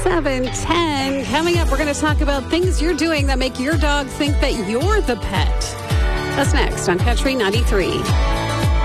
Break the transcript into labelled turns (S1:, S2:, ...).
S1: 7:10. Coming up, we're going to talk about things you're doing that make your dog think that you're the pet. That's next on Country 93.